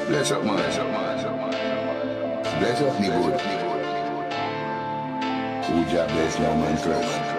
Bless up, man. Bless up, man. Bless up, me good. Who job bless no man first?